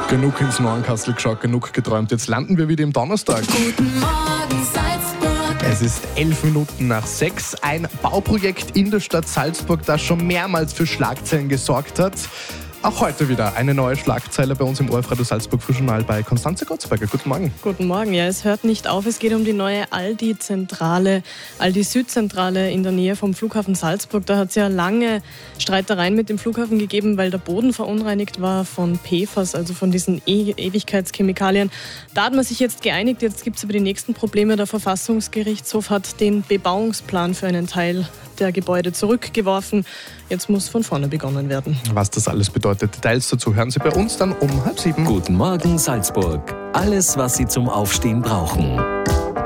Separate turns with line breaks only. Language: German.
Genug ins Neuenkastel geschaut, genug geträumt. Jetzt landen wir wieder im Donnerstag.
Guten Morgen Salzburg.
Es ist 6:11. Ein Bauprojekt in der Stadt Salzburg, das schon mehrmals für Schlagzeilen gesorgt hat. Auch heute wieder eine neue Schlagzeile bei uns im ORF Radio Salzburg Frühjournal bei Konstanze Gottsberger. Guten Morgen.
Guten Morgen. Ja, es hört nicht auf. Es geht um die neue Aldi-Zentrale, Aldi-Süd-Zentrale in der Nähe vom Flughafen Salzburg. Da hat es ja lange Streitereien mit dem Flughafen gegeben, weil der Boden verunreinigt war von PFAS, also von diesen Ewigkeitschemikalien. Da hat man sich jetzt geeinigt. Jetzt gibt es aber die nächsten Probleme. Der Verfassungsgerichtshof hat den Bebauungsplan für einen Teil der Gebäude zurückgeworfen. Jetzt muss von vorne begonnen werden.
Was das alles bedeutet, Details dazu hören Sie bei uns dann um 6:30.
Guten Morgen Salzburg. Alles, was Sie zum Aufstehen brauchen.